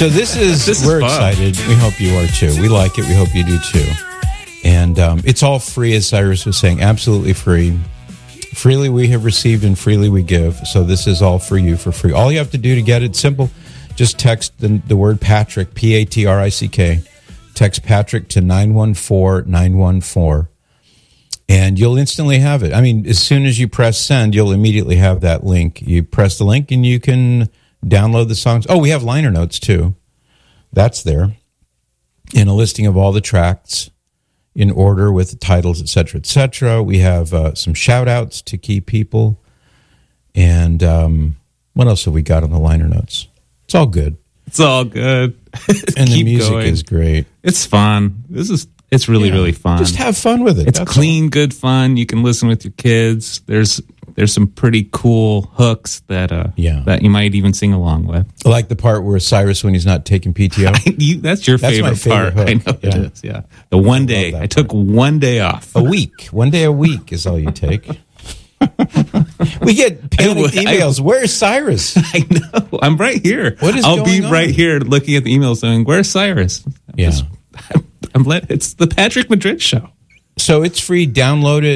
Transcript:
So we're excited. We hope you are too. We like it. We hope you do too. And it's all free, as Cyrus was saying, absolutely free. Freely we have received and freely we give. So this is all for you for free. All you have to do to get it, simple, just text the word Patrick, Patrick. Text Patrick to 914-914. And you'll instantly have it. I mean, as soon as you press send, you'll immediately have that link. You press the link and you can download the songs. Oh, we have liner notes too. That's there. And a listing of all the tracks in order with the titles, et cetera, et cetera. We have some shout outs to key people. And what else have we got on the liner notes? It's all good. It's all good. And the music is great. It's fun. It's really fun. Just have fun with it. It's clean, good fun. You can listen with your kids. There's some pretty cool hooks that you might even sing along with. Like the part where Cyrus, when he's not taking PTO. That's your favorite part. Hook. I know it is. Yeah, the one day I took 1 day off. A week. 1 day a week is all you take. We get panicked emails. Where's Cyrus? I know. I'm right here. What is I'll going be on? right here looking at the emails saying, "Where's Cyrus?" It's the Patrick Madrid Show. So it's free. Download it.